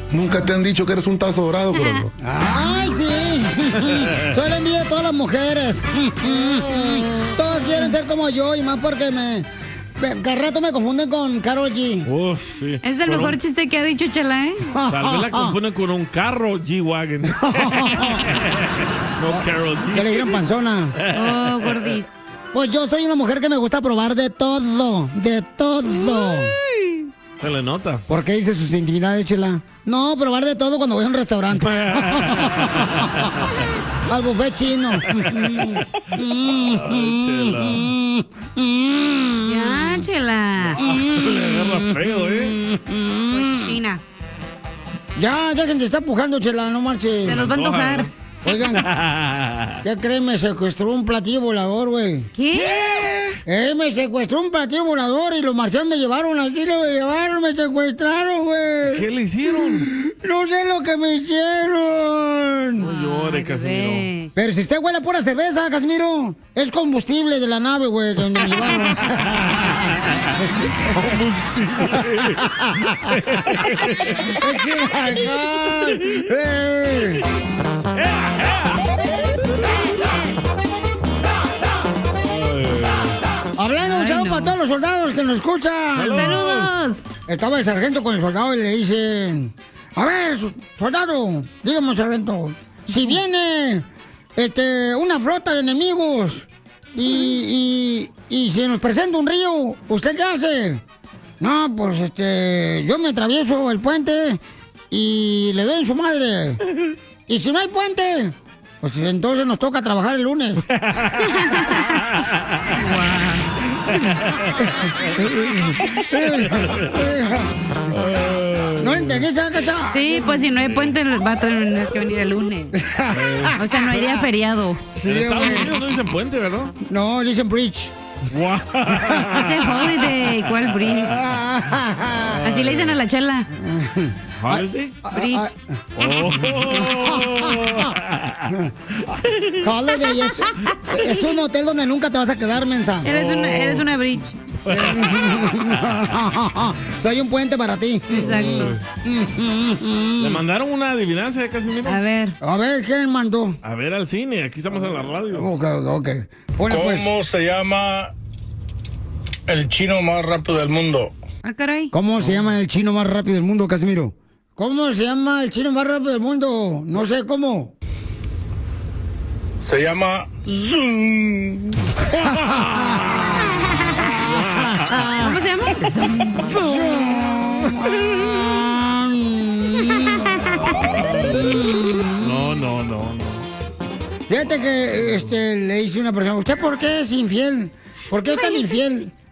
Nunca te han dicho que eres un tazo dorado, corazón. ¡Ay, sí! Soy la envidia de todas las mujeres. Todas quieren ser como yo y más porque cada rato me confunden con Karol G. Uf, sí. Es el mejor chiste que ha dicho Chela, ¿eh? Tal vez la confunden con un carro G-Wagon. No, Karol G. Que le dieron panzona. Oh, gordis. Pues yo soy una mujer que me gusta probar de todo. De todo. Se le nota. ¿Por qué dice sus intimidades, Chela? No, probar de todo cuando voy a un restaurante. Al buffet chino. Ya, Chela. Le agarra feo, China. Ya que te está empujando, Chela, no marches. Se nos va a antojar. Oigan, ¿qué creen? Me secuestró un platillo volador, güey. ¿Qué? Me secuestró un platillo volador y los marcianos me llevaron, así lo llevaron, me secuestraron, güey. ¿Qué le hicieron? No sé lo que me hicieron. No llore, Casimiro. Pero si usted huele a pura cerveza, Casimiro, es combustible de la nave, güey, donde me llevaron. Hablando, un saludo para todos los soldados que nos escuchan. ¡Saludos! Estaba el sargento con el soldado y le dicen: a ver, soldado, dígame, sargento, si viene una flota de enemigos y se nos presenta un río, ¿usted qué hace? No, pues yo me atravieso el puente y le doy en su madre. Y si no hay puente, pues entonces nos toca trabajar el lunes. ¿No entendí, Cacha? Sí, pues si no hay puente va a tener que venir el lunes. O sea, no hay día feriado. Sí, en Estados Unidos no dicen puente, ¿verdad? No, dicen bridge. Wow. Hace holiday, ¿cuál bridge? Así le dicen a la Chela. ¿Holiday? Bridge. Holiday es un hotel donde nunca te vas a quedar, mensa. Eres una bridge. Soy un puente para ti. Exacto. Le mandaron una adivinanza de Casimiro. A ver, ¿quién mandó? A ver al cine, aquí estamos en la radio. Ok. Bueno, ¿Cómo se llama el chino más rápido del mundo? ah, caray. ¿Cómo se llama el chino más rápido del mundo, Casimiro? ¿Cómo se llama el chino más rápido del mundo? No sé cómo. Se llama Zoom. ¿Cómo se llama? No. Fíjate que le dice una persona: ¿usted por qué es infiel? ¿Por qué es tan infiel?